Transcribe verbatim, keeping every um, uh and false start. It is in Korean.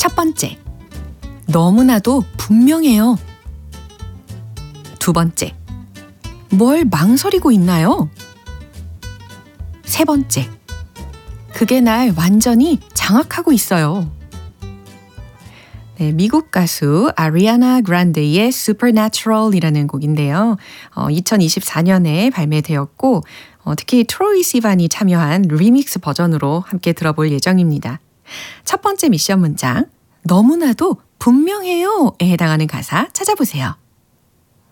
첫 번째, 너무나도 분명해요. 두 번째, 뭘 망설이고 있나요? 세 번째, 그게 날 완전히 장악하고 있어요. 네, 미국 가수 아리아나 그란데의 Supernatural이라는 곡인데요. 어, 이천이십사 년에 발매되었고 어, 특히 트로이 시반이 참여한 리믹스 버전으로 함께 들어볼 예정입니다. 첫 번째 미션 문장, 너무나도 분명해요에 해당하는 가사 찾아보세요.